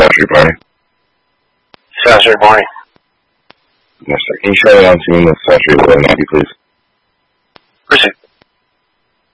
Century Party? Century Party. Yes, sir. Can you show me on to me the Century 1190, please? Proceed.